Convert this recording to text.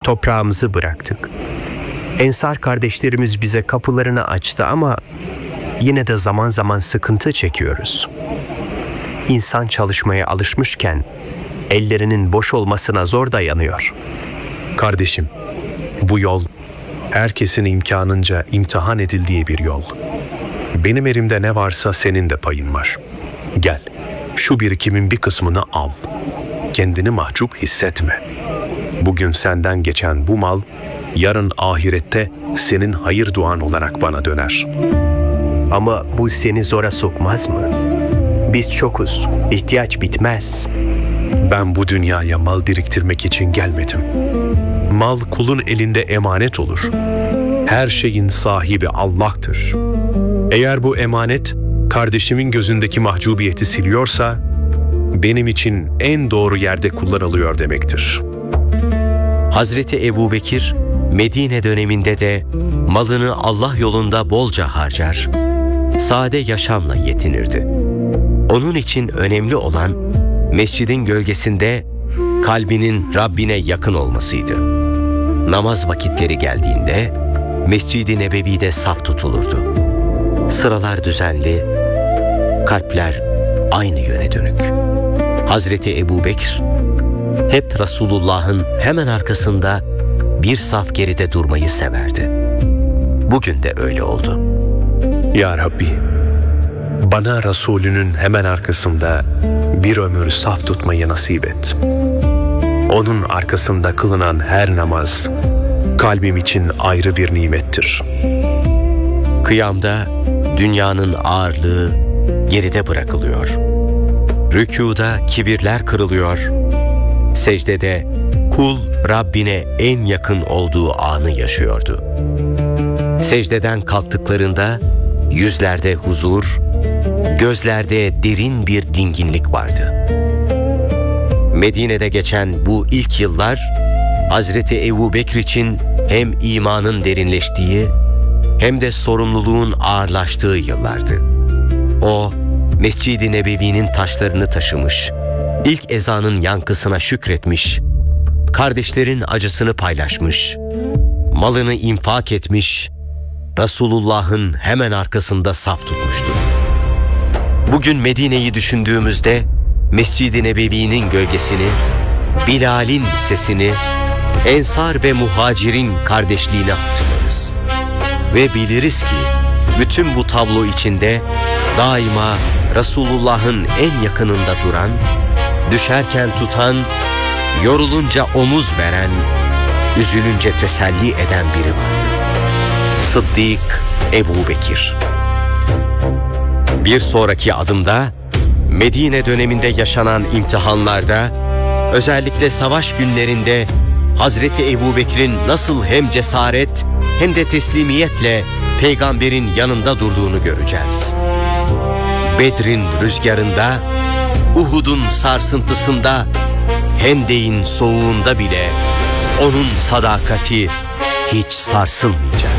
toprağımızı bıraktık. Ensar kardeşlerimiz bize kapılarını açtı ama yine de zaman zaman sıkıntı çekiyoruz. İnsan çalışmaya alışmışken ellerinin boş olmasına zor dayanıyor. Kardeşim, bu yol herkesin imkanınca imtihan edildiği bir yol. Benim elimde ne varsa senin de payın var. Gel, şu birikimin bir kısmını al. Kendini mahcup hissetme. Bugün senden geçen bu mal, yarın ahirette senin hayır duan olarak bana döner. Ama bu seni zora sokmaz mı? Biz çokuz, ihtiyaç bitmez. Ben bu dünyaya mal biriktirmek için gelmedim. Mal kulun elinde emanet olur. Her şeyin sahibi Allah'tır. Eğer bu emanet kardeşimin gözündeki mahcubiyeti siliyorsa, benim için en doğru yerde kullanılıyor demektir. Hazreti Ebubekir, Medine döneminde de malını Allah yolunda bolca harcar, sade yaşamla yetinirdi. Onun için önemli olan, mescidin gölgesinde kalbinin Rabbine yakın olmasıydı. Namaz vakitleri geldiğinde, Mescid-i Nebevi'de saf tutulurdu. Sıralar düzenli, kalpler aynı yöne dönük. Hazreti Ebubekir, hep Resulullah'ın hemen arkasında bir saf geride durmayı severdi. Bugün de öyle oldu. Ya Rabbi, bana Resulünün hemen arkasında bir ömür saf tutmayı nasip et. Onun arkasında kılınan her namaz, kalbim için ayrı bir nimettir. Kıyamda dünyanın ağırlığı geride bırakılıyor. Rükûda kibirler kırılıyor. Secdede kul Rabbine en yakın olduğu anı yaşıyordu. Secdeden kalktıklarında yüzlerde huzur, gözlerde derin bir dinginlik vardı. Medine'de geçen bu ilk yıllar Hazreti Ebubekir için hem imanın derinleştiği hem de sorumluluğun ağırlaştığı yıllardı. O, Mescid-i Nebevi'nin taşlarını taşımış, ilk ezanın yankısına şükretmiş, kardeşlerin acısını paylaşmış, malını infak etmiş, Resulullah'ın hemen arkasında saf tutmuştu. Bugün Medine'yi düşündüğümüzde Mescid-i Nebevi'nin gölgesini, Bilal'in sesini, Ensar ve Muhacir'in kardeşliğini hatırlarız. Ve biliriz ki bütün bu tablo içinde daima Resulullah'ın en yakınında duran, düşerken tutan, yorulunca omuz veren, üzülünce teselli eden biri vardı. Sıddık Ebubekir. Bir sonraki adımda Medine döneminde yaşanan imtihanlarda, özellikle savaş günlerinde Hazreti Ebubekir'in nasıl hem cesaret hem de teslimiyetle peygamberin yanında durduğunu göreceğiz. Bedir'in rüzgarında, Uhud'un sarsıntısında, Hendek'in soğuğunda bile onun sadakati hiç sarsılmayacak.